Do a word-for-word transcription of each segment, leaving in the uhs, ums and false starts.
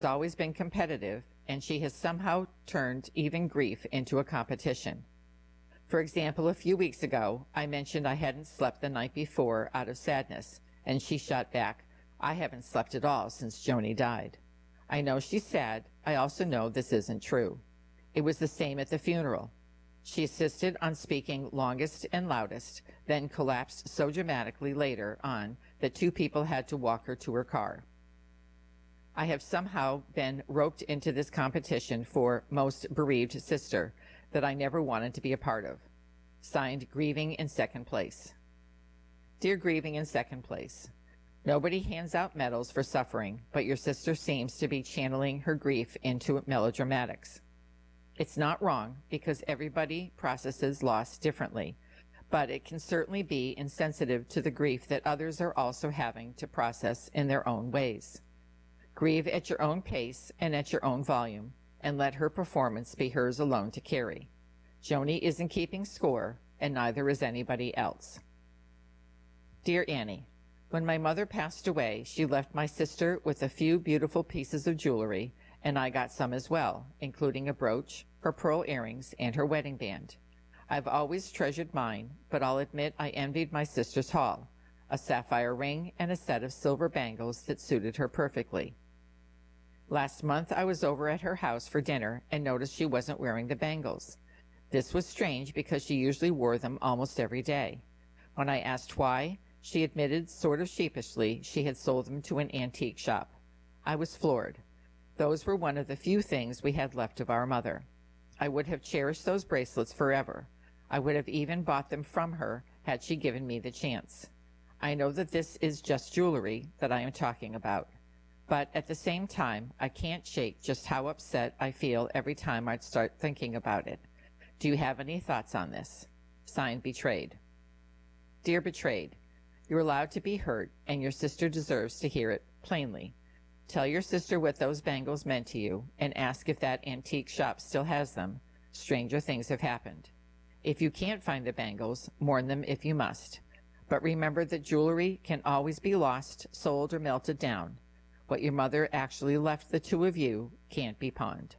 always been competitive, and she has somehow turned even grief into a competition. For example, a few weeks ago, I mentioned I hadn't slept the night before out of sadness, and she shot back, "I haven't slept at all since Joni died." I know she's sad. I also know this isn't true. It was the same at the funeral. She insisted on speaking longest and loudest, then collapsed so dramatically later on that two people had to walk her to her car. I have somehow been roped into this competition for most bereaved sister that I never wanted to be a part of. Signed, Grieving in Second Place. Dear Grieving in Second Place, nobody hands out medals for suffering, but your sister seems to be channeling her grief into melodramatics. It's not wrong, because everybody processes loss differently, but it can certainly be insensitive to the grief that others are also having to process in their own ways. Grieve at your own pace and at your own volume, and let her performance be hers alone to carry. Joni isn't keeping score, and neither is anybody else. Dear Annie, when my mother passed away, she left my sister with a few beautiful pieces of jewelry, and I got some as well, including a brooch, her pearl earrings, and her wedding band. I've always treasured mine, but I'll admit I envied my sister's haul, a sapphire ring and a set of silver bangles that suited her perfectly. Last month I was over at her house for dinner and noticed she wasn't wearing the bangles. This was strange because she usually wore them almost every day. When I asked why, she admitted sort of sheepishly she had sold them to an antique shop. I was floored. Those were one of the few things we had left of our mother. I would have cherished those bracelets forever. I would have even bought them from her had she given me the chance. I know that this is just jewelry that I am talking about. But at the same time, I can't shake just how upset I feel every time I start thinking about it. Do you have any thoughts on this? Signed, Betrayed. Dear Betrayed, you're allowed to be hurt, and your sister deserves to hear it plainly. Tell your sister what those bangles meant to you, and ask if that antique shop still has them. Stranger things have happened. If you can't find the bangles, mourn them if you must. But remember that jewelry can always be lost, sold, or melted down. What your mother actually left the two of you can't be pawned.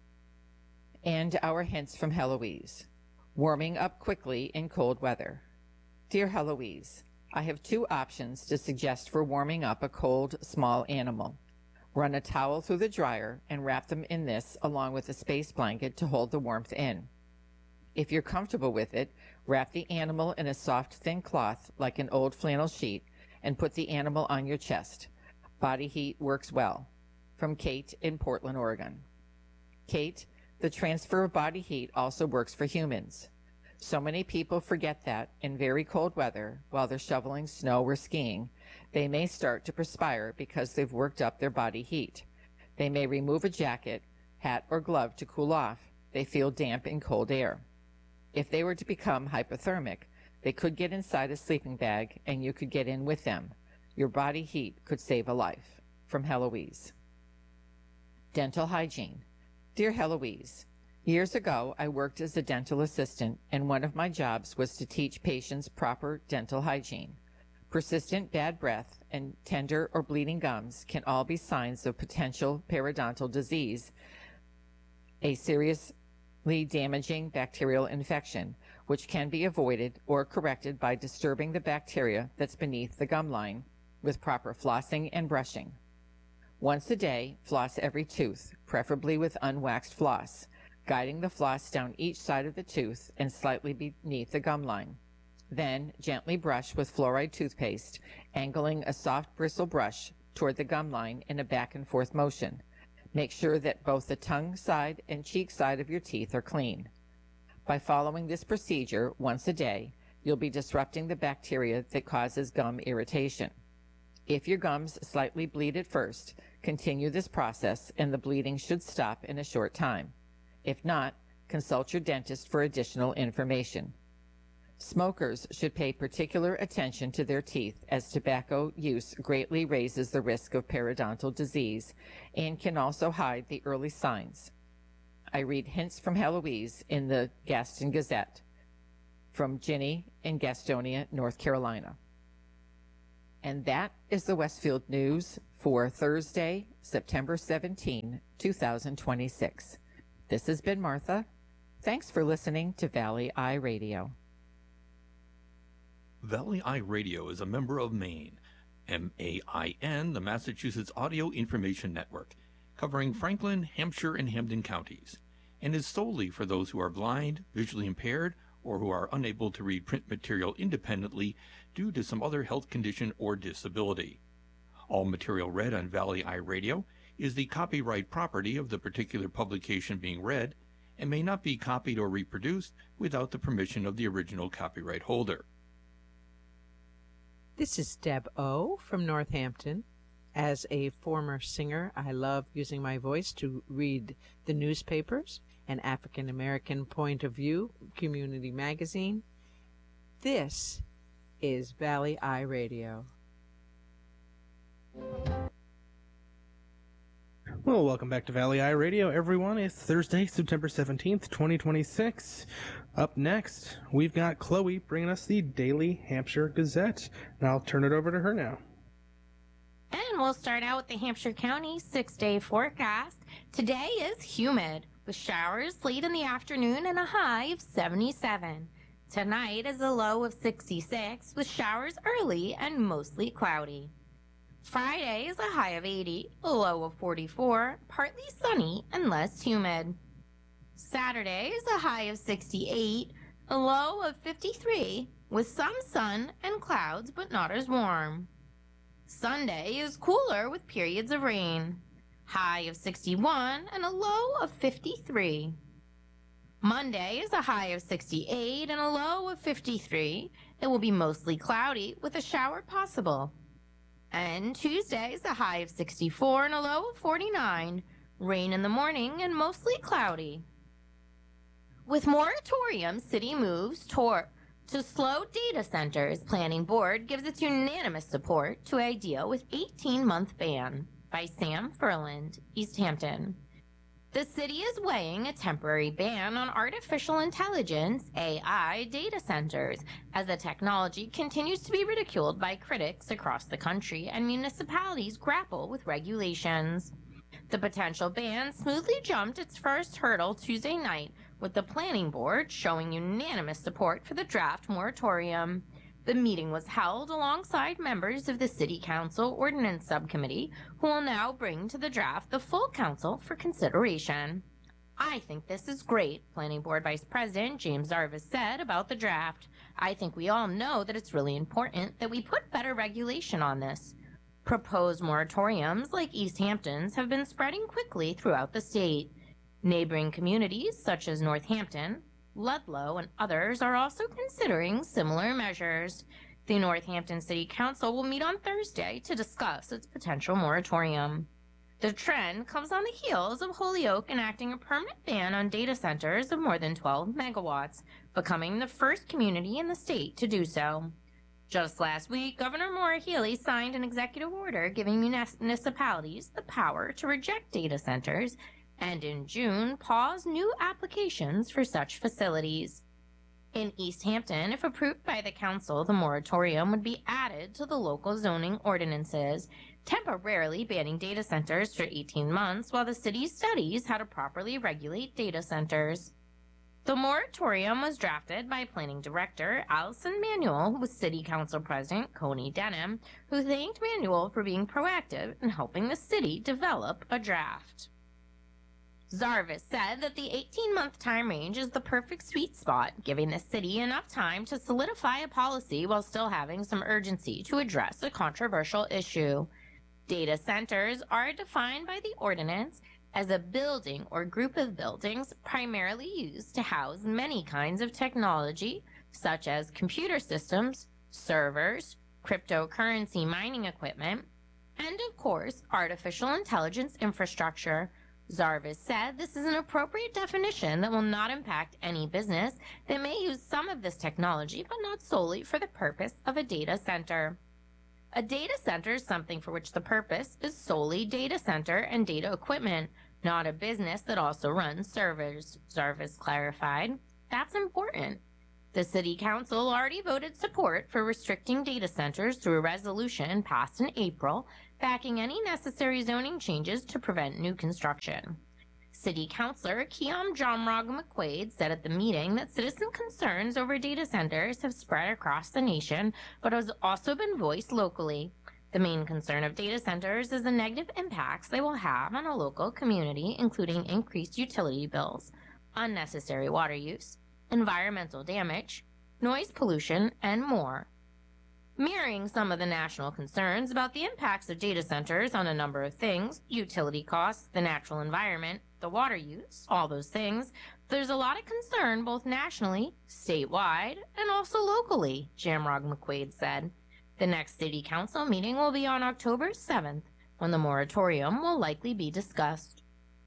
And our hints from Heloise. Warming up quickly in cold weather. Dear Heloise, I have two options to suggest for warming up a cold, small animal. Run a towel through the dryer and wrap them in this along with a space blanket to hold the warmth in. If you're comfortable with it, wrap the animal in a soft, thin cloth like an old flannel sheet and put the animal on your chest. Body heat works well. From Kate in Portland, Oregon. Kate, the transfer of body heat also works for humans. So many people forget that in very cold weather, while they're shoveling snow or skiing, they may start to perspire because they've worked up their body heat. They may remove a jacket, hat, or glove to cool off. They feel damp in cold air. If they were to become hypothermic, they could get inside a sleeping bag and you could get in with them. Your body heat could save a life. From Heloise. Dental hygiene. Dear Heloise, years ago I worked as a dental assistant, and one of my jobs was to teach patients proper dental hygiene. Persistent bad breath and tender or bleeding gums can all be signs of potential periodontal disease, a seriously damaging bacterial infection, which can be avoided or corrected by disturbing the bacteria that's beneath the gum line with proper flossing and brushing. Once a day, floss every tooth, preferably with unwaxed floss, guiding the floss down each side of the tooth and slightly beneath the gum line. Then, gently brush with fluoride toothpaste, angling a soft bristle brush toward the gum line in a back and forth motion. Make sure that both the tongue side and cheek side of your teeth are clean. By following this procedure once a day, you'll be disrupting the bacteria that causes gum irritation. If your gums slightly bleed at first, continue this process and the bleeding should stop in a short time. If not, consult your dentist for additional information. Smokers should pay particular attention to their teeth, as tobacco use greatly raises the risk of periodontal disease and can also hide the early signs. I read hints from Heloise in the Gaston Gazette. From Ginny in Gastonia, North Carolina. And that is the Westfield News for Thursday, September seventeenth, two thousand twenty-six. This has been Martha. Thanks for listening to Valley Eye Radio. Valley Eye Radio is a member of MAIN, M A I N, the Massachusetts Audio Information Network, covering Franklin, Hampshire, and Hampden counties, and is solely for those who are blind, visually impaired, or who are unable to read print material independently due to some other health condition or disability. All material read on Valley Eye Radio is the copyright property of the particular publication being read and may not be copied or reproduced without the permission of the original copyright holder. This is Deb O. from Northampton. As a former singer, I love using my voice to read the newspapers and African American Point of View Community Magazine. This is Valley Eye Radio. Well, welcome back to Valley Eye Radio, everyone. It's Thursday, September seventeenth, twenty twenty-six. Up next, we've got Chloe bringing us the Daily Hampshire Gazette, and I'll turn it over to her now. And we'll start out with the Hampshire County six-day forecast. Today is humid, with showers late in the afternoon and a high of seventy-seven. Tonight is a low of sixty-six, with showers early and mostly cloudy. Friday is a high of eighty, a low of forty-four, partly sunny and less humid. Saturday is a high of sixty-eight, a low of fifty-three, with some sun and clouds but not as warm. Sunday is cooler with periods of rain. High of sixty-one and a low of fifty-three. Monday is a high of sixty-eight and a low of fifty-three. It will be mostly cloudy with a shower possible. And Tuesday is a high of sixty-four and a low of forty-nine. Rain in the morning and mostly cloudy. With moratorium, city moves toward to slow data centers. Planning board gives its unanimous support to idea with eighteen-month ban. By Sam Furland, East Hampton. The city is weighing a temporary ban on artificial intelligence, A I, data centers, as the technology continues to be ridiculed by critics across the country and municipalities grapple with regulations. The potential ban smoothly jumped its first hurdle Tuesday night, with the planning board showing unanimous support for the draft moratorium. The meeting was held alongside members of the City Council Ordinance Subcommittee, who will now bring to the draft the full council for consideration. I think this is great, Planning Board Vice President James Zarvis said about the draft. I think we all know that it's really important that we put better regulation on this. Proposed moratoriums like East Hampton's have been spreading quickly throughout the state. Neighboring communities such as Northampton, Ludlow, and others are also considering similar measures. The Northampton City Council will meet on Thursday to discuss its potential moratorium. The trend comes on the heels of Holyoke enacting a permanent ban on data centers of more than twelve megawatts, becoming the first community in the state to do so. Just last week, Governor Maura Healey signed an executive order giving municipalities the power to reject data centers, and in June, pause new applications for such facilities. In East Hampton, if approved by the council, the moratorium would be added to the local zoning ordinances, temporarily banning data centers for eighteen months while the city studies how to properly regulate data centers. The moratorium was drafted by Planning Director Allison Manuel with City Council President Coney Denham, who thanked Manuel for being proactive in helping the city develop a draft. Zarvis said that the eighteen-month time range is the perfect sweet spot, giving the city enough time to solidify a policy while still having some urgency to address a controversial issue. Data centers are defined by the ordinance as a building or group of buildings primarily used to house many kinds of technology, such as computer systems, servers, cryptocurrency mining equipment, and, of course, artificial intelligence infrastructure. Zarvis said this is an appropriate definition that will not impact any business that may use some of this technology, but not solely for the purpose of a data center. A data center is something for which the purpose is solely data center and data equipment, not a business that also runs servers, Zarvis clarified. That's important. The City Council already voted support for restricting data centers through a resolution passed in April backing any necessary zoning changes to prevent new construction. City Councilor Kiam Jomrog McQuaid said at the meeting that citizen concerns over data centers have spread across the nation, but has also been voiced locally. The main concern of data centers is the negative impacts they will have on a local community, including increased utility bills, unnecessary water use, environmental damage, noise pollution, and more. Mirroring some of the national concerns about the impacts of data centers on a number of things, utility costs, the natural environment, the water use, all those things, there's a lot of concern both nationally, statewide, and also locally, Jamrog McQuaid said. The next City Council meeting will be on October seventh, when the moratorium will likely be discussed.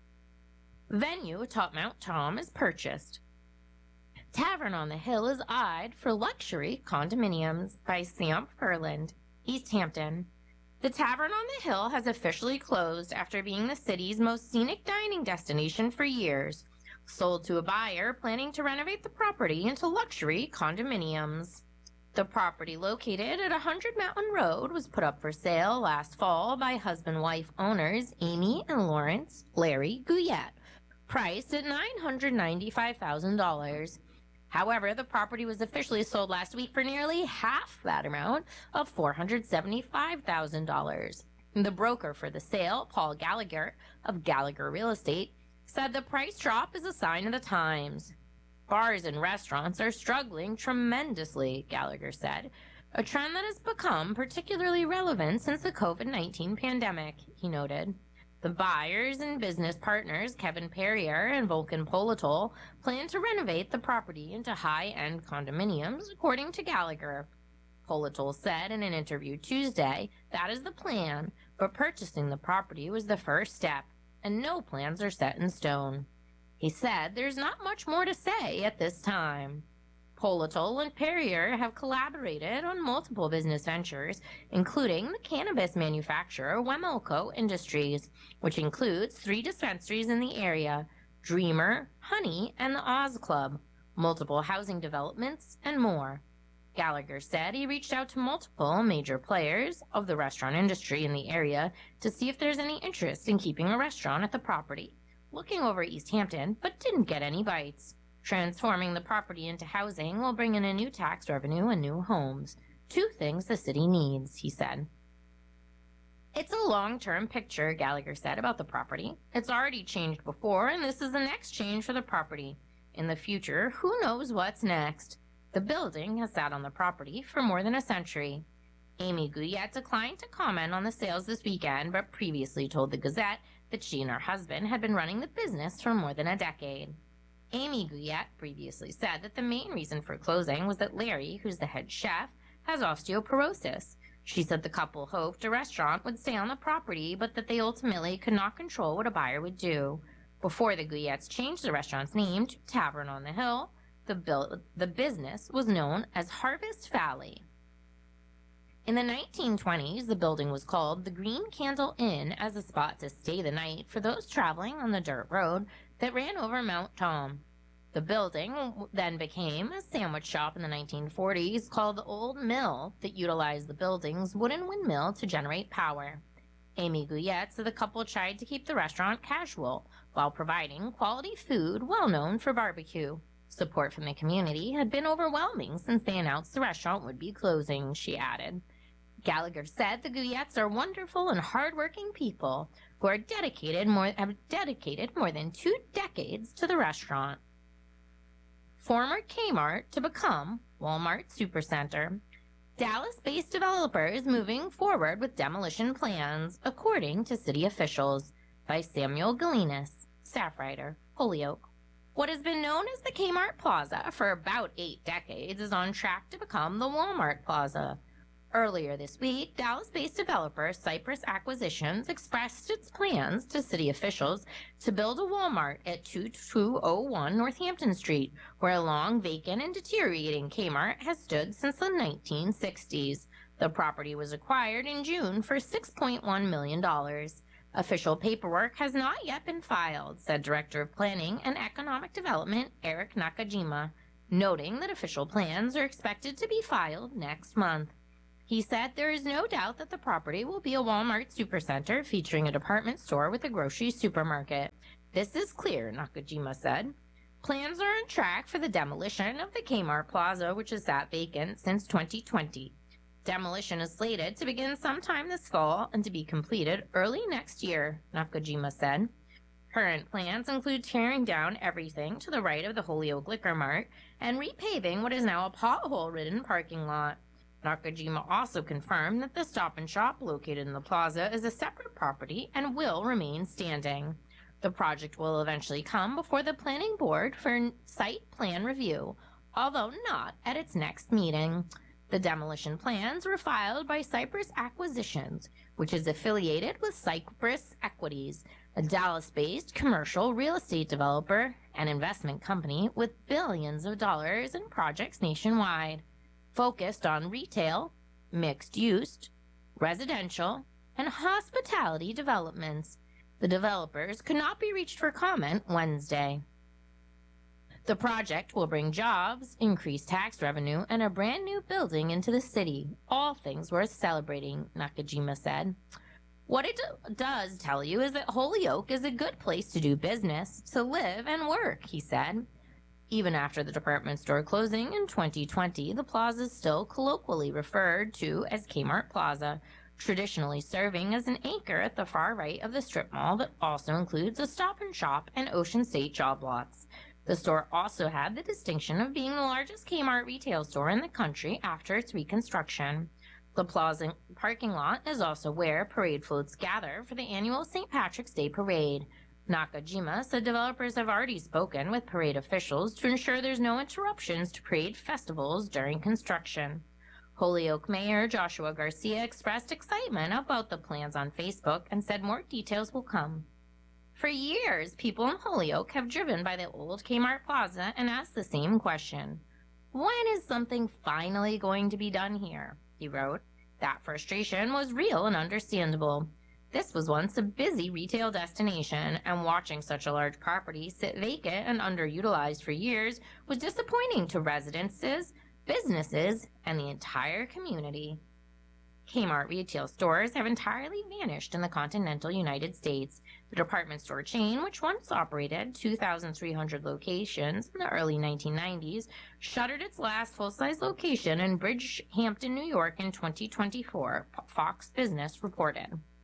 Venue atop Mount Tom is purchased. Tavern on the Hill is eyed for luxury condominiums by Sam Furland, East Hampton. The Tavern on the Hill has officially closed after being the city's most scenic dining destination for years, sold to a buyer planning to renovate the property into luxury condominiums. The property located at one hundred Mountain Road was put up for sale last fall by husband-wife owners Amy and Lawrence Larry Guyette, priced at nine hundred ninety-five thousand dollars. However, the property was officially sold last week for nearly half that amount of four hundred seventy-five thousand dollars. The broker for the sale, Paul Gallagher of Gallagher Real Estate, said the price drop is a sign of the times. Bars and restaurants are struggling tremendously, Gallagher said, a trend that has become particularly relevant since the COVID nineteen pandemic, he noted. The buyers and business partners, Kevin Perrier and Vulcan Politol, plan to renovate the property into high-end condominiums, according to Gallagher. Politol said in an interview Tuesday that is the plan, but purchasing the property was the first step, and no plans are set in stone. He said there's not much more to say at this time. Politol and Perrier have collaborated on multiple business ventures, including the cannabis manufacturer Wemelco Industries, which includes three dispensaries in the area, Dreamer, Honey, and the Oz Club, multiple housing developments, and more. Gallagher said he reached out to multiple major players of the restaurant industry in the area to see if there's any interest in keeping a restaurant at the property, looking over East Hampton, but didn't get any bites. Transforming the property into housing will bring in a new tax revenue and new homes. Two things the city needs, he said. It's a long-term picture, Gallagher said about the property. It's already changed before, and this is the next change for the property. In the future, who knows what's next? The building has sat on the property for more than a century. Amy Guyette declined to comment on the sales this weekend, but previously told the Gazette that she and her husband had been running the business for more than a decade. Amy Guyette previously said that the main reason for closing was that Larry, who's the head chef, has osteoporosis. She said the couple hoped a restaurant would stay on the property, but that they ultimately could not control what a buyer would do. Before the Guyettes changed the restaurant's name to Tavern on the Hill, the, bil- the business was known as Harvest Valley. In the nineteen twenties, the building was called the Green Candle Inn as a spot to stay the night for those traveling on the dirt road that ran over Mount Tom. The building then became a sandwich shop in the nineteen forties called the Old Mill that utilized the building's wooden windmill to generate power. Amy Guyette said the couple tried to keep the restaurant casual while providing quality food well known for barbecue. Support from the community had been overwhelming since they announced the restaurant would be closing, she added. Gallagher said the Guyettes are wonderful and hardworking people who are dedicated more have dedicated more than two decades to the restaurant. Former Kmart to become Walmart Supercenter. Dallas-based developers moving forward with demolition plans, according to city officials, by Samuel Galinas, staff writer, Holyoke. What has been known as the Kmart Plaza for about eight decades is on track to become the Walmart Plaza. Earlier this week, Dallas-based developer Cypress Acquisitions expressed its plans to city officials to build a Walmart at two two oh one Northampton Street, where a long, vacant, and deteriorating Kmart has stood since the nineteen sixties. The property was acquired in June for six point one million dollars. Official paperwork has not yet been filed, said Director of Planning and Economic Development Eric Nakajima, noting that official plans are expected to be filed next month. He said there is no doubt that the property will be a Walmart supercenter featuring a department store with a grocery supermarket. This is clear, Nakajima said. Plans are on track for the demolition of the Kmart Plaza, which has sat vacant since twenty twenty. Demolition is slated to begin sometime this fall and to be completed early next year, Nakajima said. Current plans include tearing down everything to the right of the Holyoke Liquor Mart and repaving what is now a pothole-ridden parking lot. Nakajima also confirmed that the Stop and Shop located in the plaza is a separate property and will remain standing. The project will eventually come before the planning board for site plan review, although not at its next meeting. The demolition plans were filed by Cypress Acquisitions, which is affiliated with Cypress Equities, a Dallas-based commercial real estate developer and investment company with billions of dollars in projects nationwide, focused on retail, mixed-use, residential, and hospitality developments. The developers could not be reached for comment Wednesday. The project will bring jobs, increased tax revenue, and a brand new building into the city. All things worth celebrating, Nakajima said. What it do- does tell you is that Holyoke is a good place to do business, to live and work, he said. Even after the department store closing in twenty twenty, the plaza is still colloquially referred to as Kmart Plaza, traditionally serving as an anchor at the far right of the strip mall that also includes a Stop and Shop and Ocean State job lots. The store also had the distinction of being the largest Kmart retail store in the country after its reconstruction. The plaza parking lot is also where parade floats gather for the annual Saint Patrick's Day Parade. Nakajima said developers have already spoken with parade officials to ensure there's no interruptions to parade festivals during construction. Holyoke Mayor Joshua Garcia expressed excitement about the plans on Facebook and said more details will come. For years, people in Holyoke have driven by the old Kmart Plaza and asked the same question. When is something finally going to be done here? He wrote. That frustration was real and understandable. This was once a busy retail destination, and watching such a large property sit vacant and underutilized for years was disappointing to residences, businesses, and the entire community. Kmart retail stores have entirely vanished in the continental United States. The department store chain, which once operated two thousand three hundred locations in the early nineteen nineties, shuttered its last full-size location in Bridgehampton, New York in twenty twenty-four, Fox Business reported.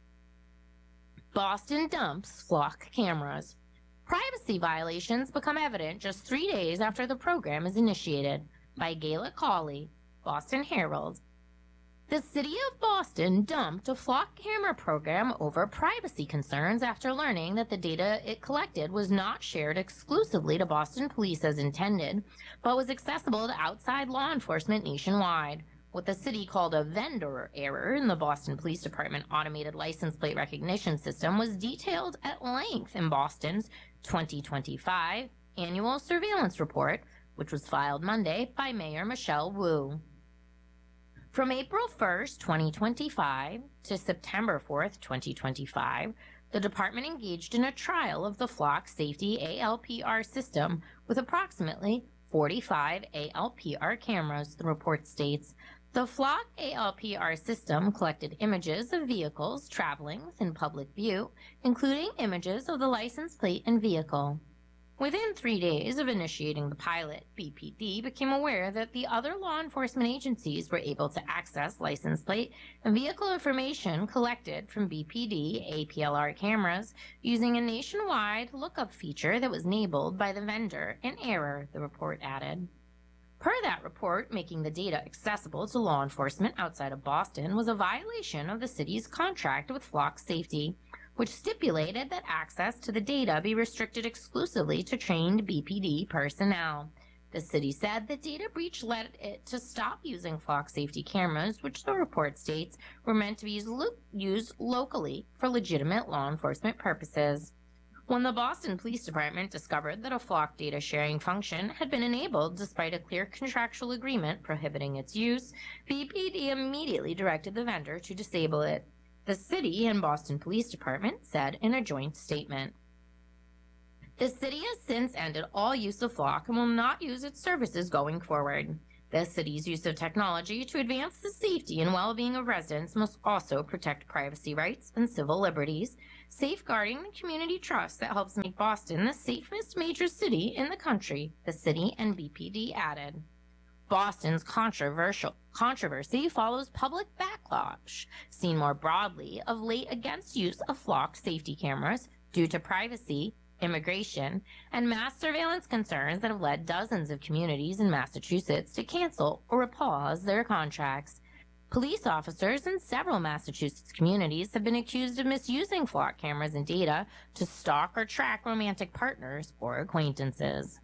Boston dumps flock cameras. Privacy violations become evident just three days after the program is initiated. By Gayla Cawley, Boston Herald. The city of Boston dumped a flock camera program over privacy concerns after learning that the data it collected was not shared exclusively to Boston police as intended, but was accessible to outside law enforcement nationwide. What the city called a vendor error in the Boston Police Department automated license plate recognition system was detailed at length in Boston's twenty twenty-five annual surveillance report, which was filed Monday by Mayor Michelle Wu. From April first, twenty twenty-five to September fourth, twenty twenty-five, the department engaged in a trial of the Flock Safety A L P R system with approximately forty-five A L P R cameras, the report states. The Flock A L P R system collected images of vehicles traveling within public view, including images of the license plate and vehicle. Within three days of initiating the pilot, B P D became aware that the other law enforcement agencies were able to access license plate and vehicle information collected from B P D A P L R cameras using a nationwide lookup feature that was enabled by the vendor in error, the report added. Per that report, making the data accessible to law enforcement outside of Boston was a violation of the city's contract with Flock Safety, which stipulated that access to the data be restricted exclusively to trained B P D personnel. The city said the data breach led it to stop using Flock Safety cameras, which the report states were meant to be used, lo- used locally for legitimate law enforcement purposes. When the Boston Police Department discovered that a Flock data sharing function had been enabled despite a clear contractual agreement prohibiting its use, B P D immediately directed the vendor to disable it. The city and Boston Police Department said in a joint statement. The city has since ended all use of Flock and will not use its services going forward. The city's use of technology to advance the safety and well-being of residents must also protect privacy rights and civil liberties, safeguarding the community trust that helps make Boston the safest major city in the country, the city and B P D added. Boston's controversial controversy follows public backlash, seen more broadly of late against use of flocked safety cameras due to privacy, immigration, and mass surveillance concerns that have led dozens of communities in Massachusetts to cancel or pause their contracts. Police officers in several Massachusetts communities have been accused of misusing flock cameras and data to stalk or track romantic partners or acquaintances.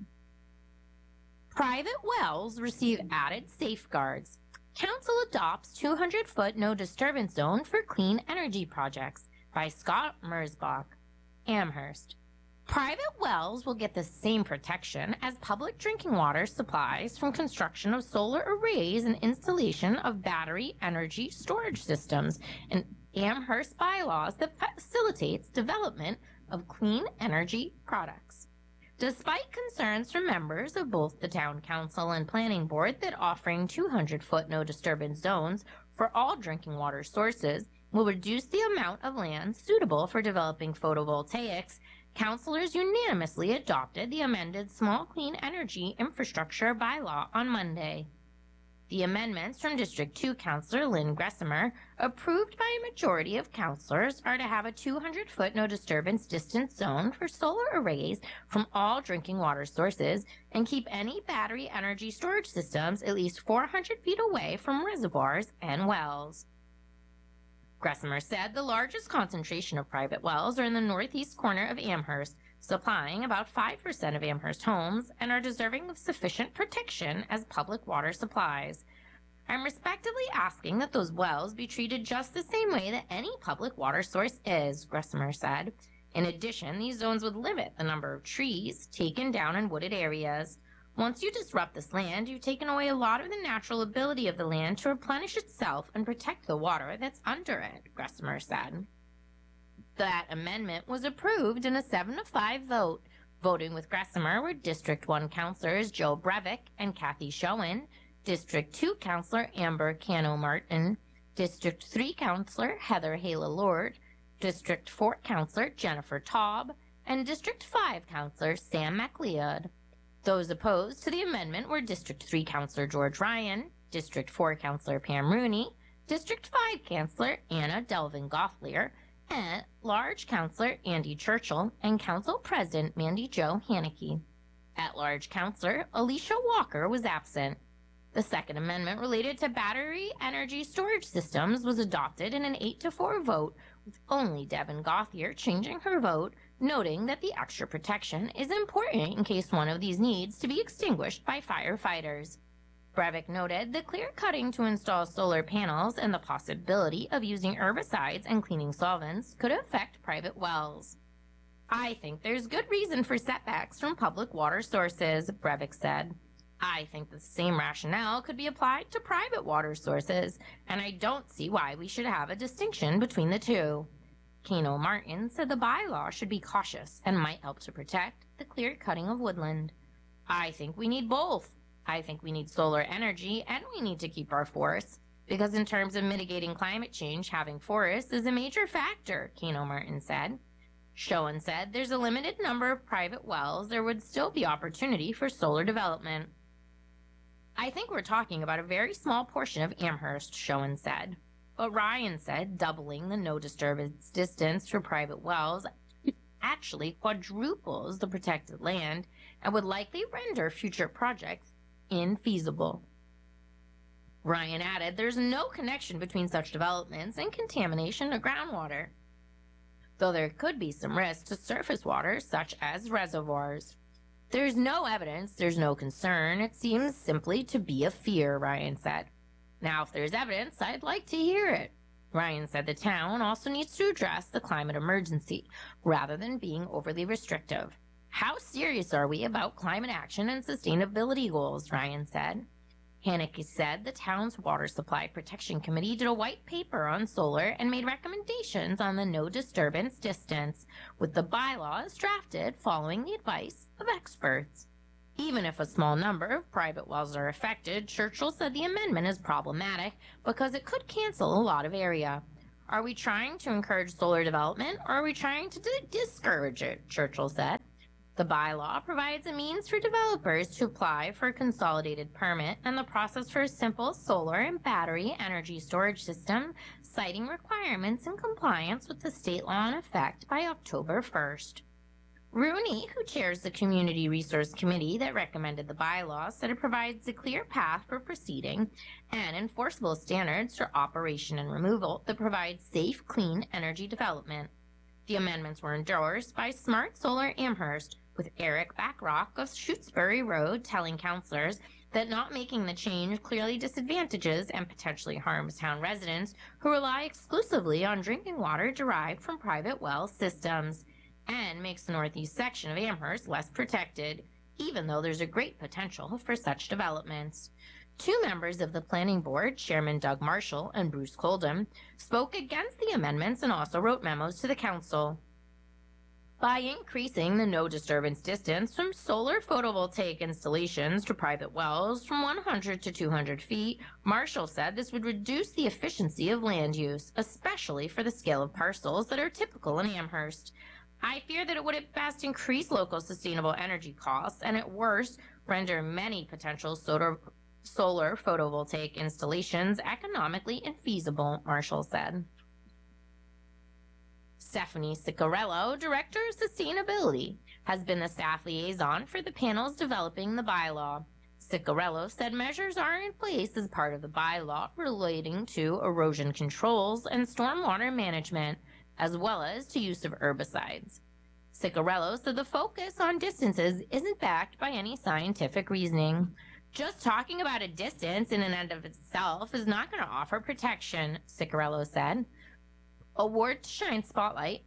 Private wells receive added safeguards. Council adopts two hundred foot no disturbance zone for clean energy projects by Scott Merzbach, Amherst. Private wells will get the same protection as public drinking water supplies from construction of solar arrays and installation of battery energy storage systems and Amherst bylaws that facilitates development of clean energy products. Despite concerns from members of both the Town Council and Planning Board that offering two hundred foot no disturbance zones for all drinking water sources will reduce the amount of land suitable for developing photovoltaics, councilors unanimously adopted the amended Small Clean Energy Infrastructure Bylaw on Monday. The amendments from District two Councilor Lynn Gressimer, approved by a majority of councilors, are to have a two hundred foot no disturbance distance zone for solar arrays from all drinking water sources and keep any battery energy storage systems at least four hundred feet away from reservoirs and wells. Gressimer said the largest concentration of private wells are in the northeast corner of Amherst, supplying about five percent of Amherst homes and are deserving of sufficient protection as public water supplies. I'm respectfully asking that those wells be treated just the same way that any public water source is, Gressimer said. In addition, these zones would limit the number of trees taken down in wooded areas. Once you disrupt this land, you've taken away a lot of the natural ability of the land to replenish itself and protect the water that's under it, Gressimer said. That amendment was approved in a seven to five vote. Voting with Gressimer were District one Councilors Joe Brevick and Kathy Schoen, District two Councilor Amber Cano-Martin, District three Councilor Heather Hala-Lord, District four Councilor Jennifer Taub, and District five Councilor Sam MacLeod. Those opposed to the amendment were District three Councilor George Ryan, District four Councilor Pam Rooney, District five Councilor Anna Delvin Gofflier, and Large Councilor Andy Churchill and Council President Mandy Jo Haneke. At-large Councilor Alicia Walker was absent. The second amendment related to battery energy storage systems was adopted in an eight to four vote, with only Devin Gauthier changing her vote, noting that the extra protection is important in case one of these needs to be extinguished by firefighters. Brevick noted the clear cutting to install solar panels and the possibility of using herbicides and cleaning solvents could affect private wells. I think there's good reason for setbacks from public water sources, Brevick said. I think the same rationale could be applied to private water sources, and I don't see why we should have a distinction between the two. Cano-Martin said the bylaw should be cautious and might help to protect the clear cutting of woodland. I think we need both. I think we need solar energy and we need to keep our forests, because in terms of mitigating climate change, having forests is a major factor, Cano-Martin said. Schoen said there's a limited number of private wells. There would still be opportunity for solar development. I think we're talking about a very small portion of Amherst, Schoen said. But Ryan said doubling the no disturbance distance for private wells actually quadruples the protected land and would likely render future projects infeasible. Ryan added there's no connection between such developments and contamination of groundwater, though there could be some risk to surface water such as reservoirs. There's no evidence, there's no concern, it seems simply to be a fear, Ryan said. Now, if there's evidence, I'd like to hear it. Ryan said the town also needs to address the climate emergency, rather than being overly restrictive. How serious are we about climate action and sustainability goals, Ryan said. Haneke said the town's Water Supply Protection Committee did a white paper on solar and made recommendations on the no disturbance distance, with the bylaws drafted following the advice of experts. Even if a small number of private wells are affected, Churchill said the amendment is problematic because it could cancel a lot of area. Are we trying to encourage solar development, or are we trying to d- discourage it? Churchill said. The bylaw provides a means for developers to apply for a consolidated permit and the process for a simple solar and battery energy storage system, citing requirements in compliance with the state law in effect by October first. Rooney, who chairs the Community Resource Committee that recommended the bylaw, said it provides a clear path for proceeding and enforceable standards for operation and removal that provide safe, clean energy development. The amendments were endorsed by Smart Solar Amherst, with Eric Backrock of Shutesbury Road telling councillors that not making the change clearly disadvantages and potentially harms town residents who rely exclusively on drinking water derived from private well systems, and makes the northeast section of Amherst less protected, even though there's a great potential for such developments. Two members of the planning board, Chairman Doug Marshall and Bruce Coldham, spoke against the amendments and also wrote memos to the council. By increasing the no disturbance distance from solar photovoltaic installations to private wells from one hundred to two hundred feet, Marshall said this would reduce the efficiency of land use, especially for the scale of parcels that are typical in Amherst. I fear that it would at best increase local sustainable energy costs and at worst render many potential solar, solar photovoltaic installations economically infeasible, Marshall said. Stephanie Ciccarello, Director of Sustainability, has been the staff liaison for the panels developing the bylaw. Ciccarello said measures are in place as part of the bylaw relating to erosion controls and stormwater management, as well as to use of herbicides. Ciccarello said the focus on distances isn't backed by any scientific reasoning. Just talking about a distance in and and of itself is not going to offer protection, Ciccarello said. Award to shine spotlight.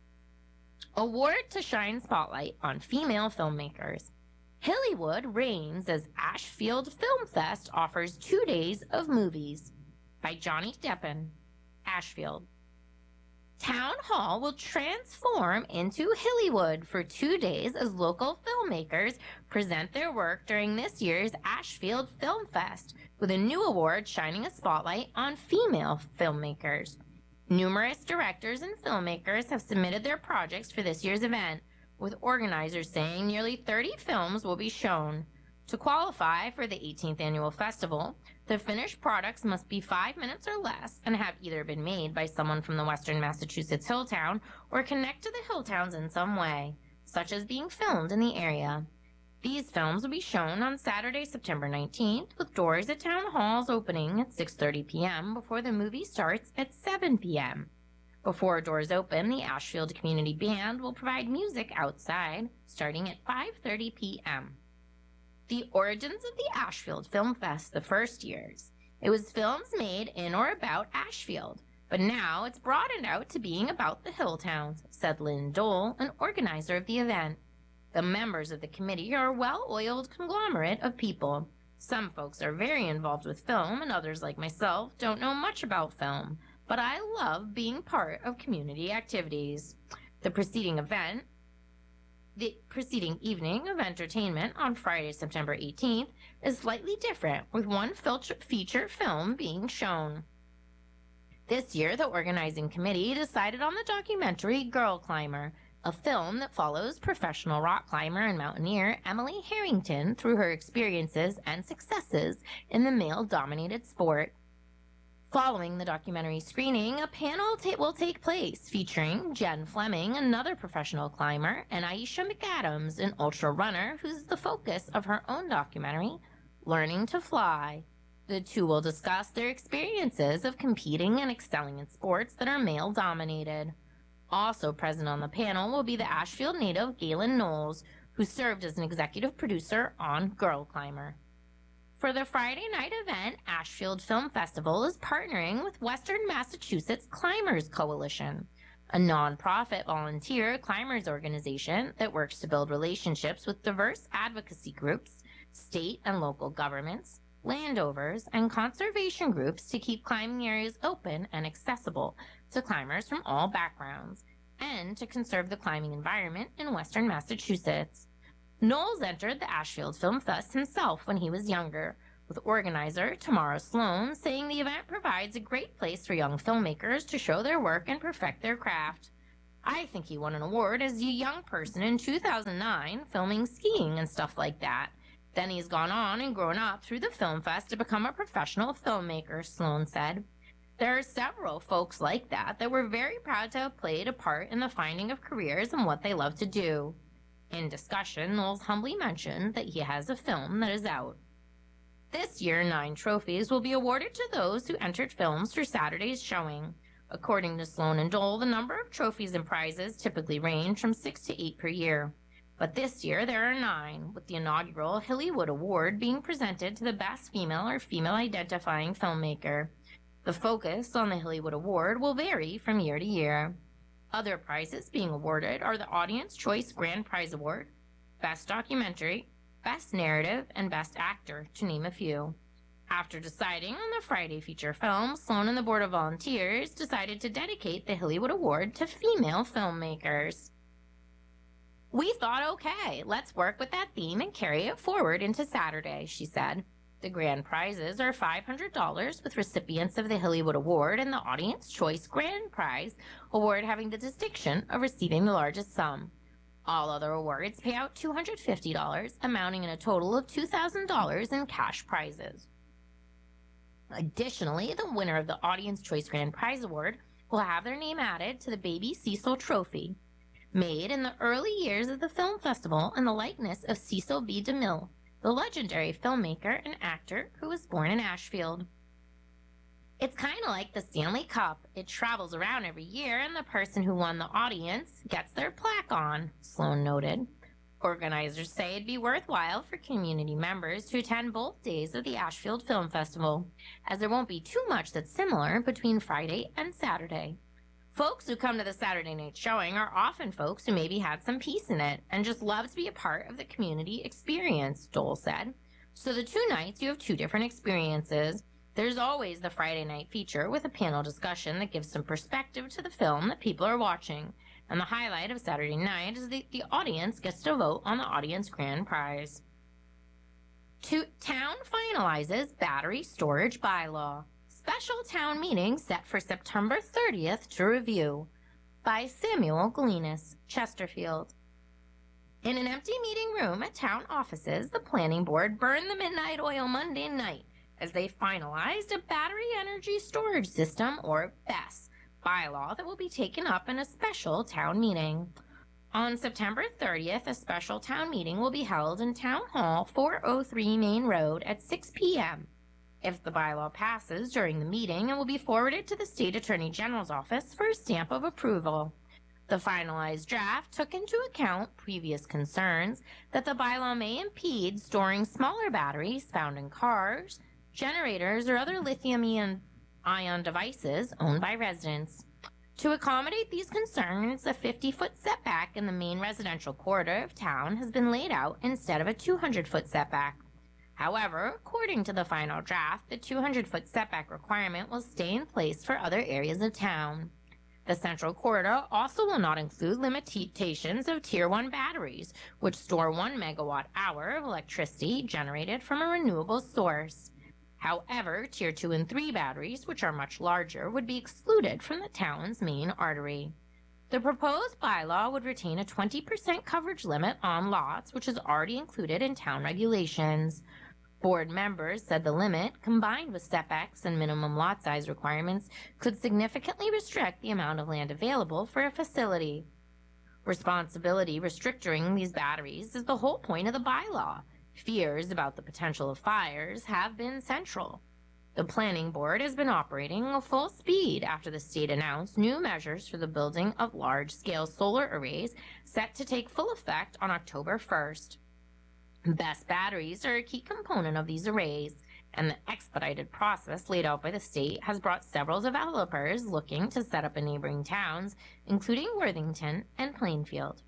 Award to shine spotlight on female filmmakers. Hillywood reigns as Ashfield Film Fest offers two days of movies. By Johnny Deppen, Ashfield. Town Hall will transform into Hillywood for two days as local filmmakers present their work during this year's Ashfield Film Fest, with a new award shining a spotlight on female filmmakers. Numerous directors and filmmakers have submitted their projects for this year's event, with organizers saying nearly thirty films will be shown. To qualify for the eighteenth annual festival, the finished products must be five minutes or less and have either been made by someone from the Western Massachusetts Hilltown or connect to the Hilltowns in some way, such as being filmed in the area. These films will be shown on Saturday, September nineteenth, with doors at Town Halls opening at six thirty p.m. before the movie starts at seven p.m. Before doors open, the Ashfield Community Band will provide music outside, starting at five thirty p.m. The origins of the Ashfield Film Fest the first years. It was films made in or about Ashfield, but now it's broadened out to being about the Hilltowns, said Lynn Dole, an organizer of the event. The members of the committee are a well-oiled conglomerate of people. Some folks are very involved with film, and others, like myself, don't know much about film, but I love being part of community activities. The preceding event, the preceding evening of entertainment on Friday, September eighteenth, is slightly different, with one feature film being shown. This year, the organizing committee decided on the documentary Girl Climber, a film that follows professional rock climber and mountaineer Emily Harrington through her experiences and successes in the male-dominated sport. Following the documentary screening, a panel ta- will take place featuring Jen Fleming, another professional climber, and Aisha McAdams, an ultra runner who's the focus of her own documentary, Learning to Fly. The two will discuss their experiences of competing and excelling in sports that are male-dominated. Also present on the panel will be the Ashfield native Galen Knowles, who served as an executive producer on Girl Climber. For the Friday night event, Ashfield Film Festival is partnering with Western Massachusetts Climbers Coalition, a nonprofit volunteer climbers organization that works to build relationships with diverse advocacy groups, state and local governments, landowners, and conservation groups to keep climbing areas open and accessible to climbers from all backgrounds, and to conserve the climbing environment in Western Massachusetts. Knowles entered the Ashfield Film Fest himself when he was younger, with organizer Tamara Sloan saying the event provides a great place for young filmmakers to show their work and perfect their craft. I think he won an award as a young person in two thousand nine, filming skiing and stuff like that. Then he's gone on and grown up through the film fest to become a professional filmmaker, Sloan said. There are several folks like that that we're very proud to have played a part in the finding of careers and what they love to do. In discussion, Knowles humbly mentioned that he has a film that is out. This year, nine trophies will be awarded to those who entered films through Saturday's showing. According to Sloan and Dole, the number of trophies and prizes typically range from six to eight per year. But this year, there are nine, with the inaugural Hillywood Award being presented to the best female or female-identifying filmmaker. The focus on the Hillywood Award will vary from year to year. Other prizes being awarded are the Audience Choice Grand Prize Award, Best Documentary, Best Narrative, and Best Actor, to name a few. After deciding on the Friday feature film, Sloan and the Board of Volunteers decided to dedicate the Hillywood Award to female filmmakers. We thought, okay, let's work with that theme and carry it forward into Saturday, she said. The grand prizes are five hundred dollars, with recipients of the Hillywood Award and the Audience Choice Grand Prize Award having the distinction of receiving the largest sum. All other awards pay out two hundred fifty dollars, amounting in a total of two thousand dollars in cash prizes. Additionally, the winner of the Audience Choice Grand Prize Award will have their name added to the Baby Cecil Trophy, made in the early years of the film festival in the likeness of Cecil B. DeMille, the legendary filmmaker and actor who was born in Ashfield. It's kind of like the Stanley Cup. It travels around every year, and the person who won the audience gets their plaque on, Sloan noted. Organizers say it'd be worthwhile for community members to attend both days of the Ashfield Film Festival, as there won't be too much that's similar between Friday and Saturday. Folks who come to the Saturday night showing are often folks who maybe had some piece in it and just love to be a part of the community experience, Dole said. So the two nights you have two different experiences. There's always the Friday night feature with a panel discussion that gives some perspective to the film that people are watching. And the highlight of Saturday night is that the audience gets to vote on the audience grand prize. To- town finalizes battery storage bylaw. Special town meeting set for September thirtieth to review. By Samuel Galinas, Chesterfield. In an empty meeting room at town offices, the planning board burned the midnight oil Monday night as they finalized a battery energy storage system, or B E S, bylaw that will be taken up in a special town meeting. On September thirtieth, a special town meeting will be held in Town Hall, four oh three Main Road at six p.m. If the bylaw passes during the meeting, it will be forwarded to the State Attorney General's office for a stamp of approval. The finalized draft took into account previous concerns that the bylaw may impede storing smaller batteries found in cars, generators, or other lithium-ion devices owned by residents. To accommodate these concerns, a fifty-foot setback in the main residential corridor of town has been laid out instead of a two hundred foot setback. However, according to the final draft, the two hundred foot setback requirement will stay in place for other areas of town. The central corridor also will not include limitations of Tier one batteries, which store one megawatt hour of electricity generated from a renewable source. However, Tier two and three batteries, which are much larger, would be excluded from the town's main artery. The proposed bylaw would retain a twenty percent coverage limit on lots, which is already included in town regulations. Board members said the limit, combined with setbacks and minimum lot size requirements, could significantly restrict the amount of land available for a facility. Responsibility restricting these batteries is the whole point of the bylaw. Fears about the potential of fires have been central. The planning board has been operating at full speed after the state announced new measures for the building of large-scale solar arrays set to take full effect on October first. B E S batteries are a key component of these arrays, and the expedited process laid out by the state has brought several developers looking to set up in neighboring towns, including Worthington and Plainfield.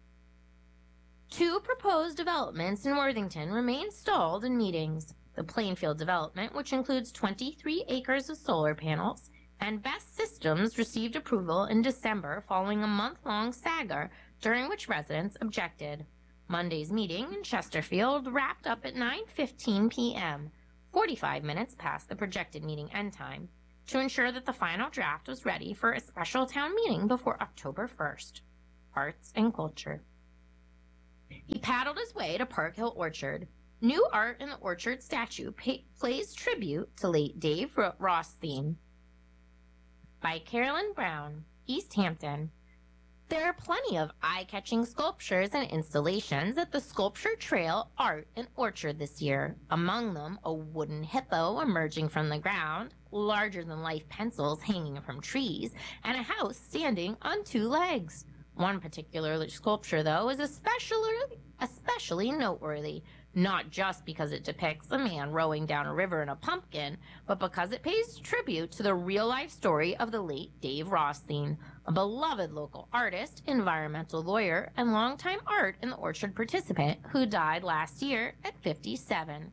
Two proposed developments in Worthington remain stalled in meetings. The Plainfield development, which includes twenty-three acres of solar panels, and B E S Systems received approval in December following a month-long saga during which residents objected. Monday's meeting in Chesterfield wrapped up at nine fifteen p.m., forty-five minutes past the projected meeting end time, to ensure that the final draft was ready for a special town meeting before October first. Arts and culture. He paddled his way to Park Hill Orchard. New art in the orchard statue pay- plays tribute to late Dave Rothstein. By Carolyn Brown, East Hampton. There are plenty of eye-catching sculptures and installations at the Sculpture Trail Art and Orchard this year. Among them, a wooden hippo emerging from the ground, larger-than-life pencils hanging from trees, and a house standing on two legs. One particular sculpture, though, is especially, especially noteworthy, not just because it depicts a man rowing down a river in a pumpkin, but because it pays tribute to the real-life story of the late Dave Rothstein, a beloved local artist, environmental lawyer, and longtime art in the orchard participant who died last year at fifty-seven.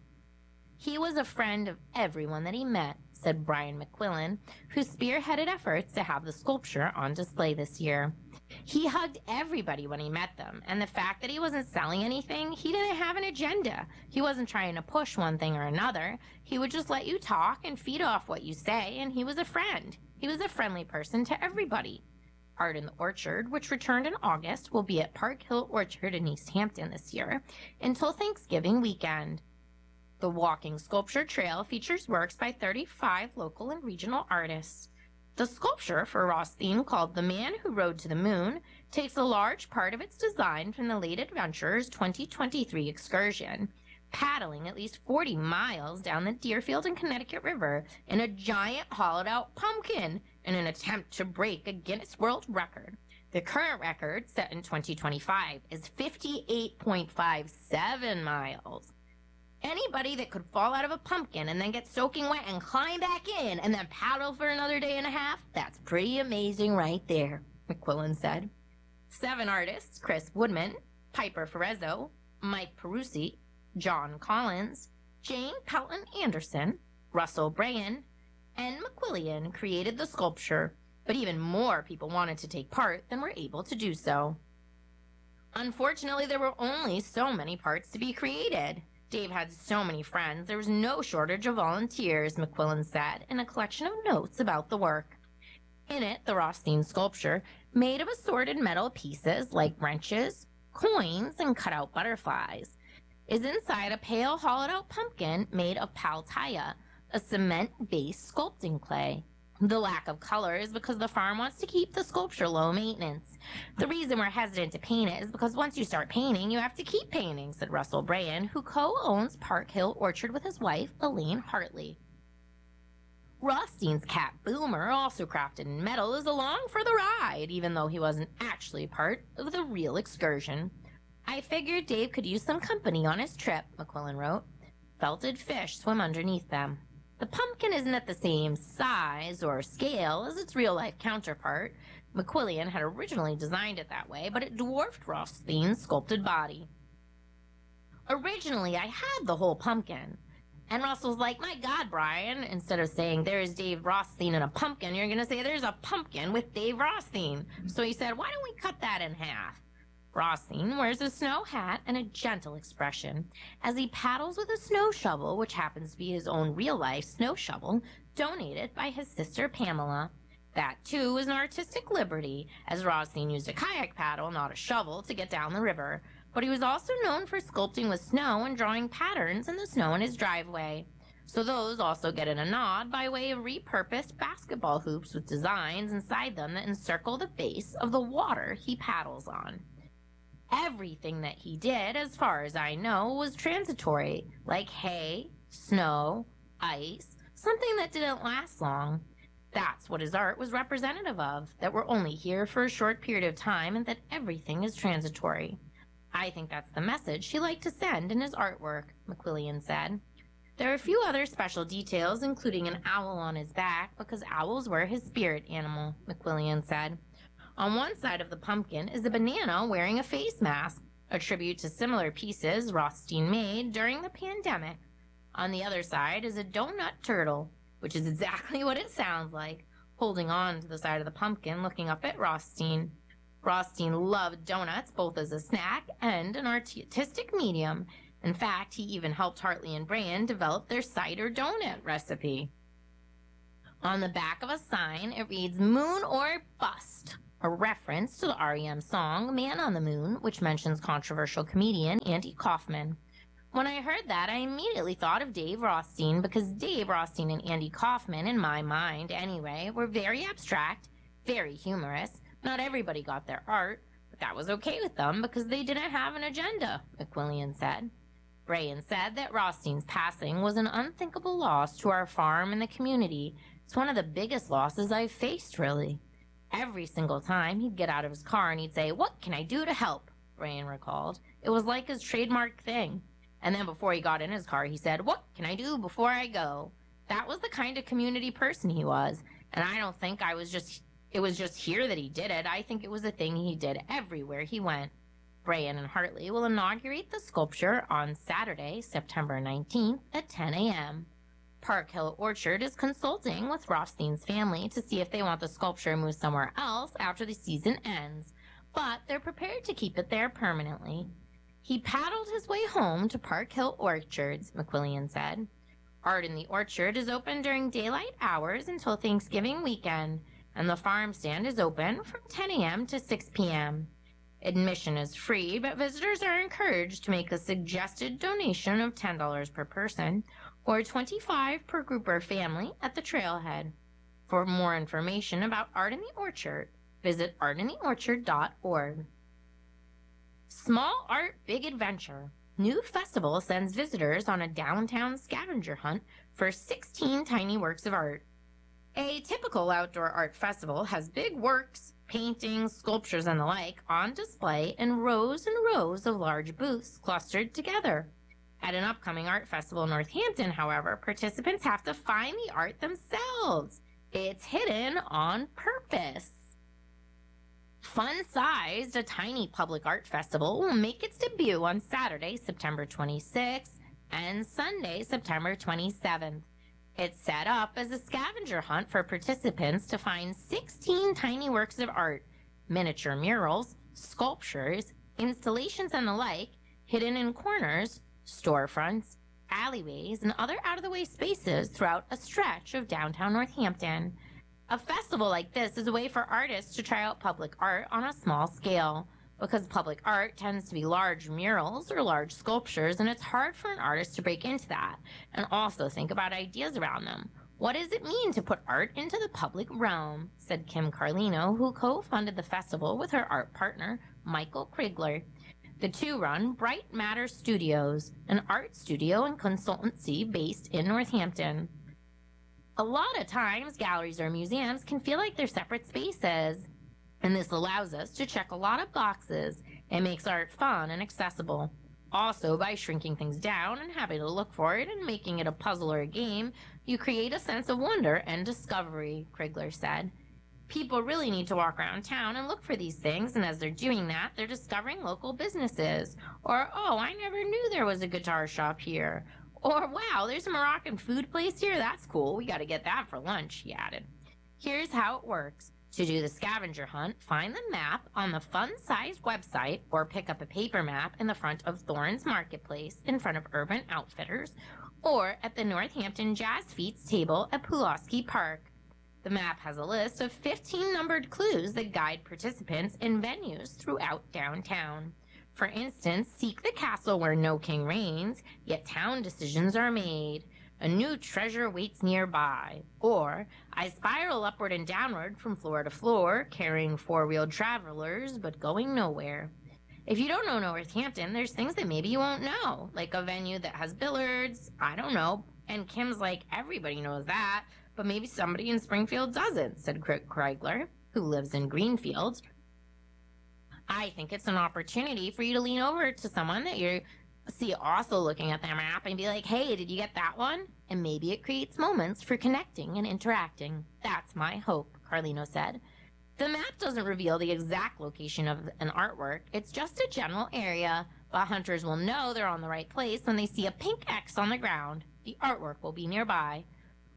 He was a friend of everyone that he met, said Brian McQuillan, who spearheaded efforts to have the sculpture on display this year. He hugged everybody when he met them, and the fact that he wasn't selling anything, he didn't have an agenda. He wasn't trying to push one thing or another. He would just let you talk and feed off what you say, and he was a friend. He was a friendly person to everybody. Art in the Orchard, which returned in August, will be at Park Hill Orchard in East Hampton this year until Thanksgiving weekend. The Walking Sculpture Trail features works by thirty-five local and regional artists. The sculpture for Rothstein, called The Man Who Rode to the Moon, takes a large part of its design from the Late Adventurers twenty twenty-three excursion, paddling at least forty miles down the Deerfield and Connecticut River in a giant hollowed-out pumpkin in an attempt to break a Guinness World Record. The current record, set in twenty twenty-five, is fifty-eight point five seven miles. Anybody that could fall out of a pumpkin and then get soaking wet and climb back in and then paddle for another day and a half, that's pretty amazing right there, McQuillan said. Seven artists, Chris Woodman, Piper Ferezzo, Mike Perusi, John Collins, Jane Pelton Anderson, Russell Brayan, and McQuillan created the sculpture, but even more people wanted to take part than were able to do so. Unfortunately, there were only so many parts to be created. Dave had so many friends, there was no shortage of volunteers, McQuillan said, in a collection of notes about the work. In it, the Rothstein sculpture, made of assorted metal pieces like wrenches, coins, and cut-out butterflies, is inside a pale hollowed-out pumpkin made of paltaya, a cement-based sculpting clay. The lack of color is because the farm wants to keep the sculpture low maintenance. The reason we're hesitant to paint it is because once you start painting, you have to keep painting, said Russell Brayan, who co-owns Park Hill Orchard with his wife, Elaine Hartley. Rothstein's cat Boomer, also crafted in metal, is along for the ride, even though he wasn't actually part of the real excursion. I figured Dave could use some company on his trip, McQuillan wrote. Felted fish swim underneath them. The pumpkin isn't at the same size or scale as its real-life counterpart. McQuillan had originally designed it that way, but it dwarfed Rothstein's sculpted body. Originally, I had the whole pumpkin. And Russell's like, my God, Brian, instead of saying there's Dave Rothstein in a pumpkin, you're going to say there's a pumpkin with Dave Rothstein. So he said, why don't we cut that in half? Rothstein wears a snow hat and a gentle expression as he paddles with a snow shovel, which happens to be his own real-life snow shovel, donated by his sister Pamela. That, too, is an artistic liberty, as Rothstein used a kayak paddle, not a shovel, to get down the river. But he was also known for sculpting with snow and drawing patterns in the snow in his driveway. So those also get in a nod by way of repurposed basketball hoops with designs inside them that encircle the base of the water he paddles on. Everything that he did, as far as I know, was transitory, like hay, snow, ice, something that didn't last long. That's what his art was representative of, that we're only here for a short period of time and that everything is transitory. I think that's the message he liked to send in his artwork, McQuillan said. There are a few other special details, including an owl on his back, because owls were his spirit animal, McQuillan said. On one side of the pumpkin is a banana wearing a face mask, a tribute to similar pieces Rothstein made during the pandemic. On the other side is a donut turtle, which is exactly what it sounds like, holding on to the side of the pumpkin looking up at Rothstein. Rothstein loved donuts both as a snack and an artistic medium. In fact, he even helped Hartley and Brayan develop their cider donut recipe. On the back of a sign, it reads, "Moon or Bust," a reference to the R E M song "Man on the Moon," which mentions controversial comedian Andy Kaufman. When I heard that, I immediately thought of Dave Rothstein, because Dave Rothstein and Andy Kaufman, in my mind anyway, were very abstract, very humorous. Not everybody got their art, but that was okay with them because they didn't have an agenda, McWillian said. Brayan said that Rothstein's passing was an unthinkable loss to our farm and the community. It's one of the biggest losses I've faced, really. Every single time he'd get out of his car and he'd say, "What can I do to help?" Brayan recalled. It was like his trademark thing. And then before he got in his car, he said, "What can I do before I go?" That was the kind of community person he was. And I don't think I was just, it was just here that he did it. I think it was a thing he did everywhere he went. Brayan and Hartley will inaugurate the sculpture on Saturday, September nineteenth at ten a.m. Park Hill Orchard is consulting with Rothstein's family to see if they want the sculpture moved somewhere else after the season ends, but they're prepared to keep it there permanently. He paddled his way home to Park Hill Orchards, McWillian said. Art in the Orchard is open during daylight hours until Thanksgiving weekend, and the farm stand is open from ten a.m. to six p.m. Admission is free, but visitors are encouraged to make a suggested donation of ten dollars per person or twenty-five dollars per group or family at the trailhead. For more information about Art in the Orchard, visit art in the orchard dot org. Small Art Big Adventure. New festival sends visitors on a downtown scavenger hunt for sixteen tiny works of art. A typical outdoor art festival has big works, paintings, sculptures, and the like on display in rows and rows of large booths clustered together. At an upcoming art festival in Northampton, however, participants have to find the art themselves. It's hidden on purpose. Fun-sized, a tiny public art festival will make its debut on Saturday, September twenty-sixth, and Sunday, September twenty-seventh. It's set up as a scavenger hunt for participants to find sixteen tiny works of art, miniature murals, sculptures, installations, and the like, hidden in corners, storefronts, alleyways, and other out-of-the-way spaces throughout a stretch of downtown Northampton. A festival like this is a way for artists to try out public art on a small scale, because public art tends to be large murals or large sculptures, and it's hard for an artist to break into that and also think about ideas around them. What does it mean to put art into the public realm? Said Kim Carlino, who co-funded the festival with her art partner, Michael Krigler. The two run Bright Matter Studios, an art studio and consultancy based in Northampton. A lot of times, galleries or museums can feel like they're separate spaces, and this allows us to check a lot of boxes. It makes art fun and accessible. Also, by shrinking things down and having to look for it and making it a puzzle or a game, you create a sense of wonder and discovery, Krigler said. People really need to walk around town and look for these things, and as they're doing that, they're discovering local businesses. Or, oh, I never knew there was a guitar shop here. Or, wow, there's a Moroccan food place here? That's cool. We got to get that for lunch, he added. Here's how it works. To do the scavenger hunt, find the map on the Fun-Sized website or pick up a paper map in the front of Thorns Marketplace in front of Urban Outfitters or at the Northampton Jazz Feats table at Pulaski Park. The map has a list of fifteen numbered clues that guide participants in venues throughout downtown. For instance, seek the castle where no king reigns, yet town decisions are made. A new treasure waits nearby. Or, I spiral upward and downward from floor to floor, carrying four-wheeled travelers, but going nowhere. If you don't know Northampton, there's things that maybe you won't know, like a venue that has billiards, I don't know. And Kim's like, everybody knows that, but maybe somebody in Springfield doesn't, said Krigler, who lives in Greenfield. I think it's an opportunity for you to lean over to someone that you see also looking at their map and be like, hey, did you get that one? And maybe it creates moments for connecting and interacting. That's my hope, Carlino said. The map doesn't reveal the exact location of an artwork. It's just a general area, but hunters will know they're on the right place when they see a pink X on the ground. The artwork will be nearby.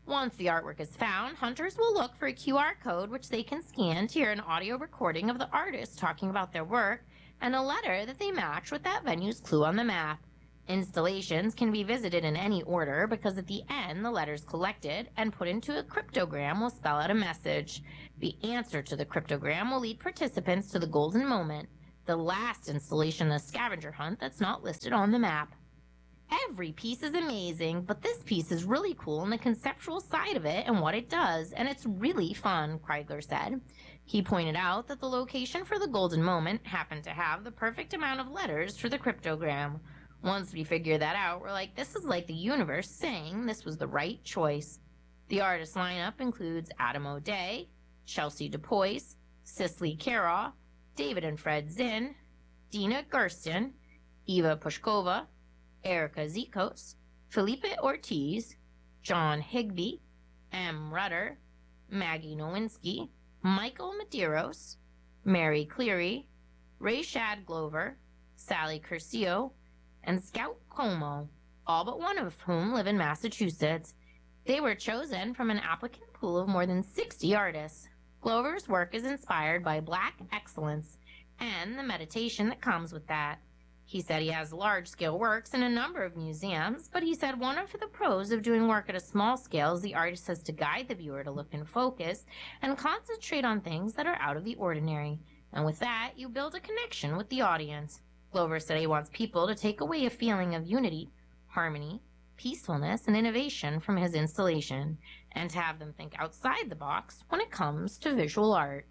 Once the artwork is found, hunters will look for a Q R code which they can scan to hear an audio recording of the artist talking about their work and a letter that they match with that venue's clue on the map. Installations can be visited in any order because at the end the letters collected and put into a cryptogram will spell out a message. The answer to the cryptogram will lead participants to the golden moment, the last installation in the scavenger hunt that's not listed on the map. Every piece is amazing, but this piece is really cool in the conceptual side of it and what it does, and it's really fun, Kreigler said. He pointed out that the location for the golden moment happened to have the perfect amount of letters for the cryptogram. Once we figure that out, we're like, this is like the universe saying this was the right choice. The artist lineup includes Adam O'Day, Chelsea DuPois, Cicely Karaw, David and Fred Zinn, Dina Gersten, Eva Pushkova, Erica Zikos, Felipe Ortiz, John Higby, M. Rudder, Maggie Nowinski, Michael Medeiros, Mary Cleary, Ray Shad Glover, Sally Curcio, and Scout Como, all but one of whom live in Massachusetts. They were chosen from an applicant pool of more than sixty artists. Glover's work is inspired by Black excellence and the meditation that comes with that. He said he has large-scale works in a number of museums, but he said one of the pros of doing work at a small scale is the artist has to guide the viewer to look in focus and concentrate on things that are out of the ordinary. And with that, you build a connection with the audience. Glover said he wants people to take away a feeling of unity, harmony, peacefulness, and innovation from his installation, and to have them think outside the box when it comes to visual art.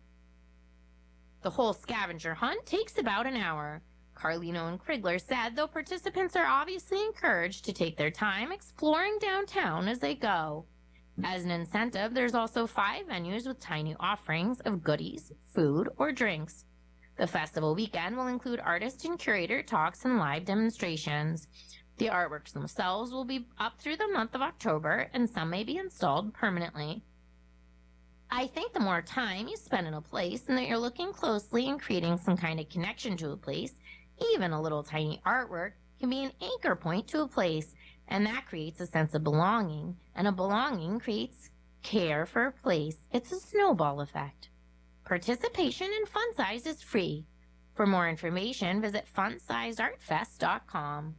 The whole scavenger hunt takes about an hour. Carlino and Krigler said, though participants are obviously encouraged to take their time exploring downtown as they go. As an incentive, there's also five venues with tiny offerings of goodies, food, or drinks. The festival weekend will include artist and curator talks and live demonstrations. The artworks themselves will be up through the month of October, and some may be installed permanently. I think the more time you spend in a place and that you're looking closely and creating some kind of connection to a place, even a little tiny artwork can be an anchor point to a place, and that creates a sense of belonging, and a belonging creates care for a place. It's a snowball effect. Participation in Fun Size is free. For more information, visit fun sized art fest dot com.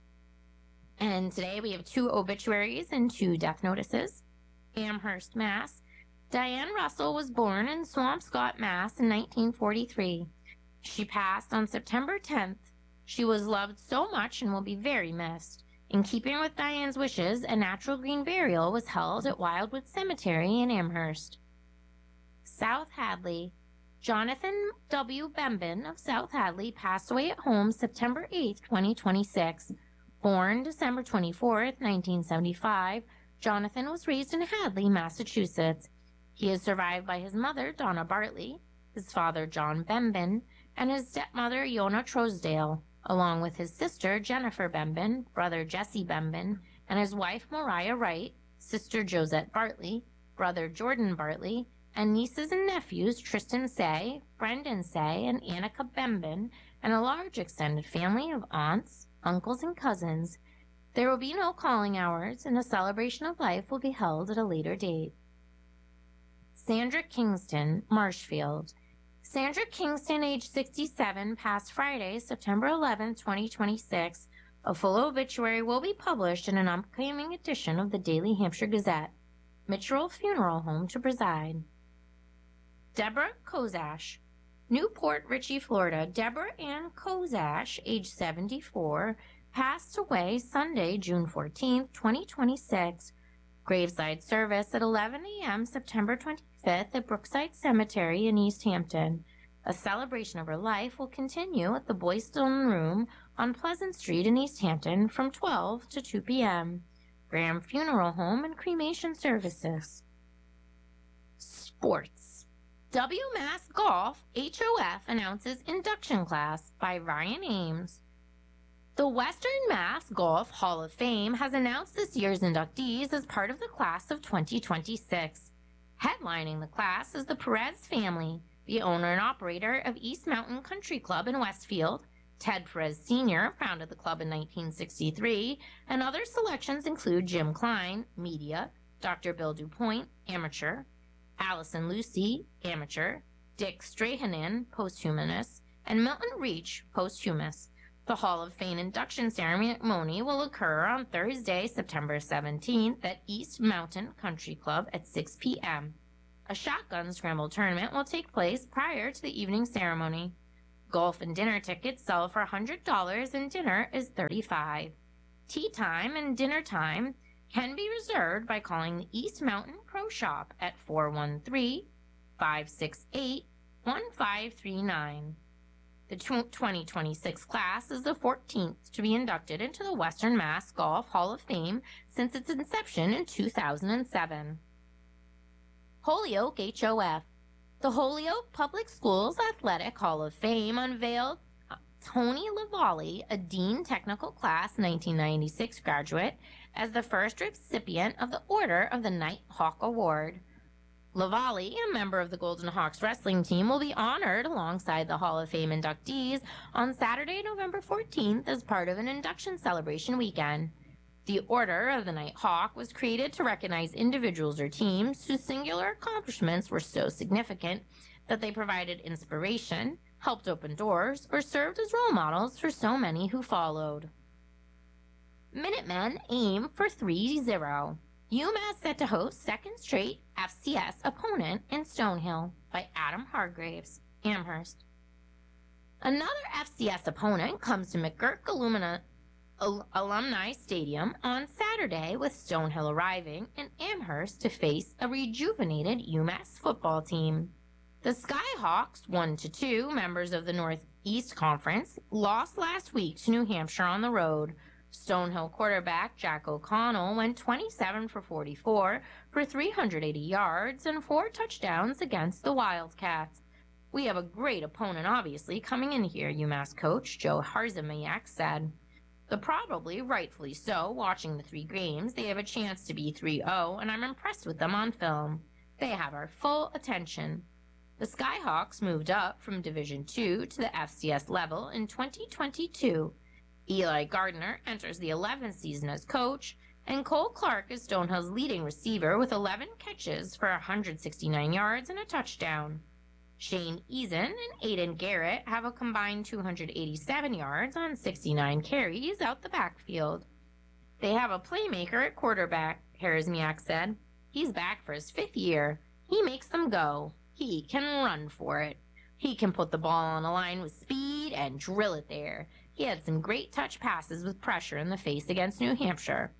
And today we have two obituaries and two death notices. Amherst, Mass. Diane Russell was born in Swampscott, Mass. in nineteen forty-three. She passed on September tenth. She was loved so much and will be very missed. In keeping with Diane's wishes, a natural green burial was held at Wildwood Cemetery in Amherst. South Hadley. Jonathan W. Bembin of South Hadley passed away at home September eighth, twenty twenty-six. Born December twenty-fourth, nineteen seventy-five, Jonathan was raised in Hadley, Massachusetts. He is survived by his mother, Donna Bartley, his father, John Bembin, and his stepmother, Yona Trousdale, along with his sister, Jennifer Bembin, brother, Jesse Bembin, and his wife, Mariah Wright, sister, Josette Bartley, brother, Jordan Bartley, and nieces and nephews, Tristan Say, Brendan Say, and Annika Bembin, and a large extended family of aunts, uncles, and cousins. There will be no calling hours, and a celebration of life will be held at a later date. Sandra Kingston, Marshfield. Sandra Kingston, age sixty-seven, passed Friday, September eleventh, twenty twenty-six. A full obituary will be published in an upcoming edition of the Daily Hampshire Gazette. Mitchell Funeral Home to preside. Deborah Kozash. Newport Richey, Florida. Deborah Ann Kozash, age seventy-four, passed away Sunday, June fourteenth, twenty twenty-six. Graveside service at eleven a m September twenty-fifth at Brookside Cemetery in East Hampton. A celebration of her life will continue at the Boylston Room on Pleasant Street in East Hampton from twelve to two p m Graham Funeral Home and cremation services. Sports. W M A S Golf H O F announces induction class by Ryan Ames. The Western Mass Golf Hall of Fame has announced this year's inductees as part of the class of twenty twenty-six. Headlining the class is the Perez family, the owner and operator of East Mountain Country Club in Westfield. Ted Perez Senior founded the club in nineteen sixty-three, and other selections include Jim Klein, media, Doctor Bill DuPoint, amateur, Allison Lucy, amateur, Dick Strahanen, posthumous, and Milton Reach, posthumous. The Hall of Fame induction ceremony will occur on Thursday, September seventeenth at East Mountain Country Club at six p.m. A shotgun scramble tournament will take place prior to the evening ceremony. Golf and dinner tickets sell for one hundred dollars and dinner is thirty-five dollars. Tea time and dinner time can be reserved by calling the East Mountain Pro Shop at four one three, five six eight, one five three nine. The twenty twenty-six class is the fourteenth to be inducted into the Western Mass Golf Hall of Fame since its inception in two thousand seven. Holyoke H O F. The Holyoke Public Schools Athletic Hall of Fame unveiled Tony LaValle, a Dean Technical Class nineteen ninety-six graduate, as the first recipient of the Order of the Nighthawk Award. LaValle, a member of the Golden Hawks wrestling team, will be honored alongside the Hall of Fame inductees on Saturday, November fourteenth as part of an induction celebration weekend. The Order of the Nighthawk was created to recognize individuals or teams whose singular accomplishments were so significant that they provided inspiration, helped open doors, or served as role models for so many who followed. Minutemen aim for three zero. UMass set to host second straight F C S opponent in Stonehill by Adam Hargraves, Amherst. Another F C S opponent comes to McGurk Alumni, Al- Alumni Stadium on Saturday, with Stonehill arriving in Amherst to face a rejuvenated UMass football team. The Skyhawks, one to two, members of the Northeast Conference, lost last week to New Hampshire on the road. Stonehill quarterback Jack O'Connell went twenty-seven for forty-four for three hundred eighty yards and four touchdowns against the Wildcats. We have a great opponent, obviously, coming in here, UMass coach Joe Harzemiak said. The probably rightfully so, watching the three games, they have a chance to be three oh, and I'm impressed with them on film. They have our full attention. The Skyhawks moved up from Division two to the F C S level in twenty twenty-two. Eli Gardner enters the eleventh season as coach, and Cole Clark is Stonehill's leading receiver with eleven catches for one hundred sixty-nine yards and a touchdown. Shane Eason and Aiden Garrett have a combined two hundred eighty-seven yards on sixty-nine carries out the backfield. They have a playmaker at quarterback, Harzemiak said. He's back for his fifth year. He makes them go. He can run for it. He can put the ball on a line with speed and drill it there. He had some great touch passes with pressure in the face against New Hampshire.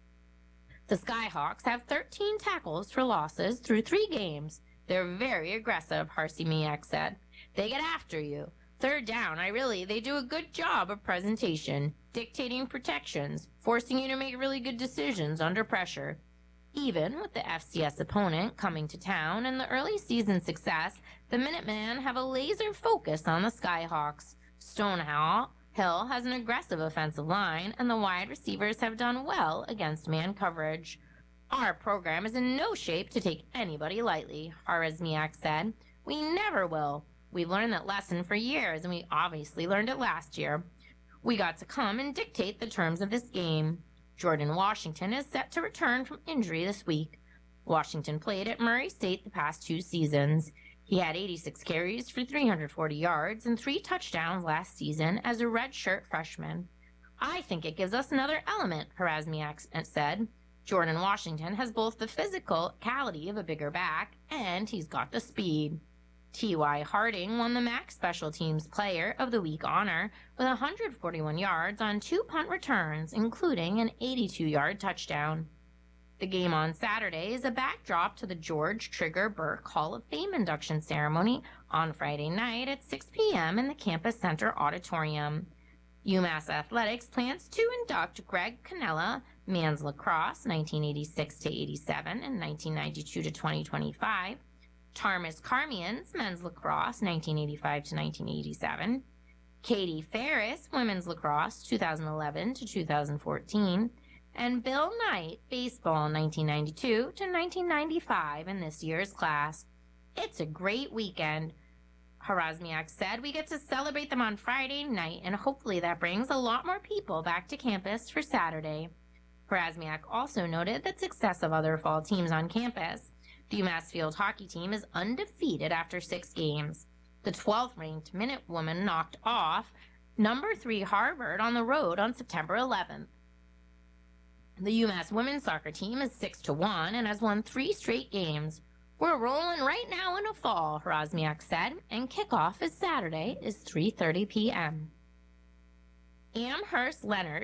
The Skyhawks have thirteen tackles for losses through three games. They're very aggressive, Harzemiak said. They get after you. Third down, I really, they do a good job of presentation, dictating protections, forcing you to make really good decisions under pressure. Even with the F C S opponent coming to town and the early season success, the Minutemen have a laser focus on the Skyhawks. Stonehill Hill has an aggressive offensive line, and the wide receivers have done well against man coverage. Our program is in no shape to take anybody lightly, Harzemiak said. We never will. We've learned that lesson for years, and we obviously learned it last year. We got to come and dictate the terms of this game. Jordan Washington is set to return from injury this week. Washington played at Murray State the past two seasons. He had eighty-six carries for three hundred forty yards and three touchdowns last season as a redshirt freshman. I think it gives us another element, Harzemiak said. Jordan Washington has both the physicality of a bigger back, and he's got the speed. T Y Harding won the M A C Special Teams Player of the Week honor with one hundred forty-one yards on two punt returns, including an eighty-two-yard touchdown. The game on Saturday is a backdrop to the George Trigger Burke Hall of Fame induction ceremony on Friday night at six p.m. in the Campus Center Auditorium. UMass Athletics plans to induct Greg Cannella, men's lacrosse, nineteen eighty-six to eighty-seven and nineteen ninety-two to twenty twenty-five, Tarmus Carmians, men's lacrosse, nineteen eighty-five to nineteen eighty-seven, Katie Ferris, women's lacrosse, two thousand eleven to two thousand fourteen, and Bill Knight, baseball, nineteen ninety-two to nineteen ninety-five in this year's class. It's a great weekend, Harzemiak said. We get to celebrate them on Friday night, and hopefully that brings a lot more people back to campus for Saturday. Krasniak also noted the success of other fall teams on campus. The UMass field hockey team is undefeated after six games. The twelfth-ranked Minutewomen knocked off number three Harvard on the road on September eleventh. The UMass women's soccer team is six to one and has won three straight games. We're rolling right now in the fall, Krasniak said, and kickoff is Saturday is three thirty p.m. Amherst Leonard